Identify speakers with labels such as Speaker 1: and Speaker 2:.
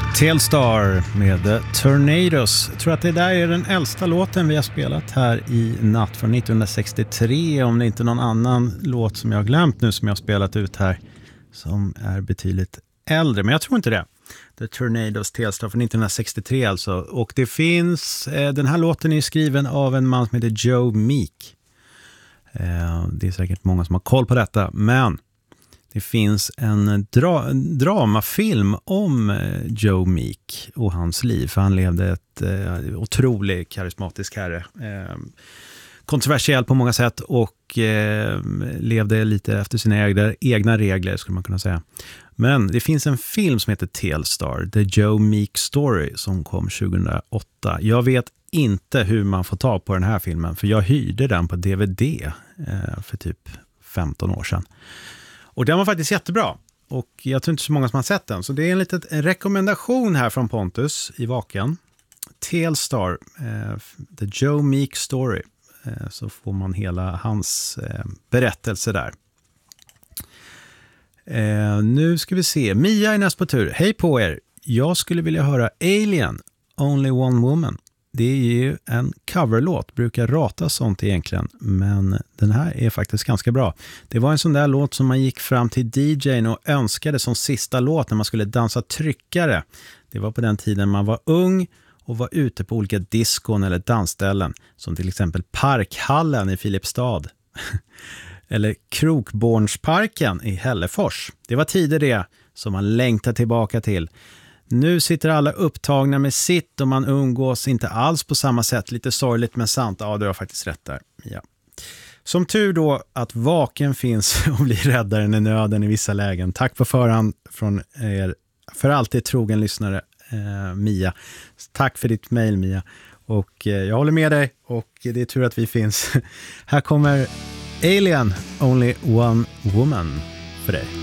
Speaker 1: Telstar med The Tornadoes. Jag tror att det där är den äldsta låten vi har spelat här i natt från 1963. Om det inte är någon annan låt som jag har glömt nu som jag har spelat ut här som är betydligt äldre. Men jag tror inte det. The Tornadoes, Telstar från 1963 alltså. Och det finns, den här låten är skriven av en man som heter Joe Meek. Det är säkert många som har koll på detta, men det finns en dramafilm om Joe Meek och hans liv. För han levde ett otroligt karismatisk herre. Kontroversiell på många sätt och levde lite efter sina egna regler skulle man kunna säga. Men det finns en film som heter Telstar, The Joe Meek Story, som kom 2008. Jag vet inte hur man får tag på den här filmen, för jag hyrde den på DVD för typ 15 år sedan. Och den var faktiskt jättebra. Och jag tror inte så många som har sett den. Så det är en liten rekommendation här från Pontus i Vaken. Telstar, The Joe Meek Story. Så får man hela hans berättelse där. Nu ska vi se. Mia är näst på tur. Hej på er. Jag skulle vilja höra Alien, Only One Woman. Det är ju en coverlåt, brukar rata sånt egentligen, men den här är faktiskt ganska bra. Det var en sån där låt som man gick fram till DJ:n och önskade som sista låt när man skulle dansa tryckare. Det var på den tiden man var ung och var ute på olika diskon eller dansställen, som till exempel Parkhallen i Filipstad eller Krokbornsparken i Hällefors. Det var tider det som man längtar tillbaka till. Nu sitter alla upptagna med sitt och man umgås inte alls på samma sätt. Lite sorgligt men sant. Ja, du har faktiskt rätt där. Ja. Som tur då att Vaken finns och blir räddaren i nöden i vissa lägen. Tack på förhand från er för alltid trogen lyssnare, Mia. Tack för ditt mejl, Mia. Och jag håller med dig och det är tur att vi finns. Här kommer Alien, Only One Woman för dig.